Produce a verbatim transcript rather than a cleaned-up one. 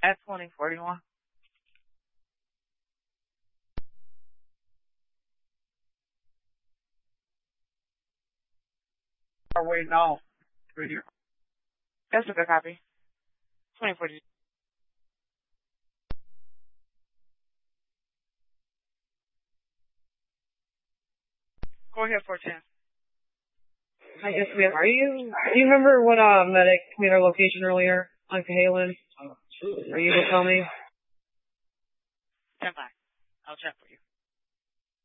At twenty forty-one. Or wait, no. Radio. That's a good copy. twenty forty. Go ahead, four ten. Hi, yes, ma'am. Are you, do you remember what, uh, medic made our location earlier on Cahalan? Are you able to tell me? Stand by. I'll check for you.